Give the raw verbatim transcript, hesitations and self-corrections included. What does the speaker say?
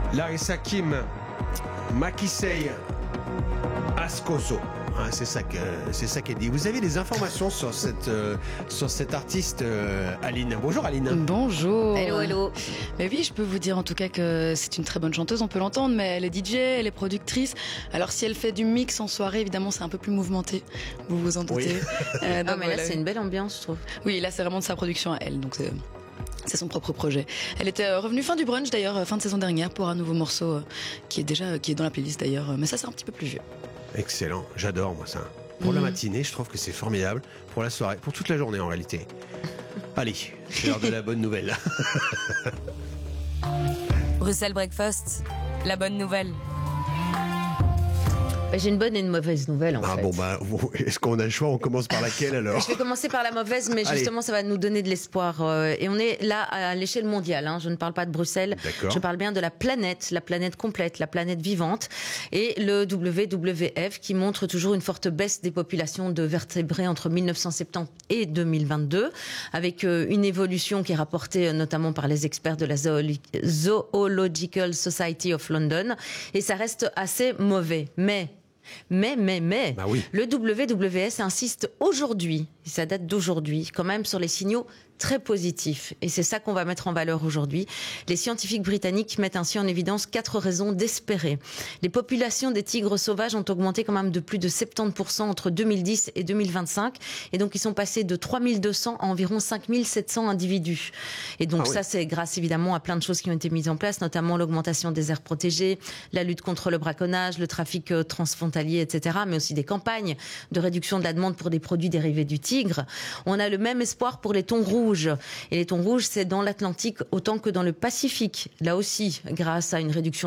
Larissa Kim, Makisei Ascoso. Hein, c'est ça que c'est ça qu'elle dit. Vous avez des informations sur cette euh, sur cette artiste euh, Aline. Bonjour Aline. Bonjour. Hello, hello. Mais oui, je peux vous dire en tout cas que c'est une très bonne chanteuse, on peut l'entendre, mais elle est D J, elle est productrice. Alors si elle fait du mix en soirée, évidemment, c'est un peu plus mouvementé. Vous vous en doutez. Oui. Euh, donc Ah, mais voilà. là, c'est une belle ambiance, je trouve. Oui, là, c'est vraiment de sa production à elle, donc c'est. C'est son propre projet. Elle était revenue fin du brunch d'ailleurs, fin de saison dernière, pour un nouveau morceau qui est déjà qui est dans la playlist d'ailleurs. Mais ça, c'est un petit peu plus vieux. Excellent, j'adore moi ça. Pour mmh. la matinée, je trouve que c'est formidable. Pour la soirée, pour toute la journée en réalité. Allez, c'est l'heure de la bonne nouvelle. Bruxelles Breakfast, la bonne nouvelle. Bah, j'ai une bonne et une mauvaise nouvelle en ah, fait. Bon bah, est-ce qu'on a le choix? On commence par laquelle alors? Je vais commencer par la mauvaise, mais justement ça va nous donner de l'espoir. Euh, et on est là à l'échelle mondiale. Hein. Je ne parle pas de Bruxelles. Je parle bien de la planète, la planète complète, la planète vivante. Et le W W F qui montre toujours une forte baisse des populations de vertébrés entre mille neuf cent soixante-dix et deux mille vingt-deux, avec euh, une évolution qui est rapportée euh, notamment par les experts de la Zoolo- Zoological Society of London. Et ça reste assez mauvais. Mais Mais, mais, mais, bah oui. le W W S insiste aujourd'hui, et ça date d'aujourd'hui, quand même sur les signaux très positifs. Et c'est ça qu'on va mettre en valeur aujourd'hui. Les scientifiques britanniques mettent ainsi en évidence quatre raisons d'espérer. Les populations des tigres sauvages ont augmenté quand même de plus de soixante-dix pour cent entre deux mille dix et deux mille vingt-cinq. Et donc, ils sont passés de trois mille deux cents à environ cinq mille sept cents individus. Et donc, ah ça, oui. c'est grâce évidemment à plein de choses qui ont été mises en place, notamment l'augmentation des aires protégées, la lutte contre le braconnage, le trafic transfrontalier, et cetera, mais aussi des campagnes de réduction de la demande pour des produits dérivés du tigre. On a le même espoir pour les thons rouges. Et les thons rouges, c'est dans l'Atlantique autant que dans le Pacifique. Là aussi, grâce à une réduction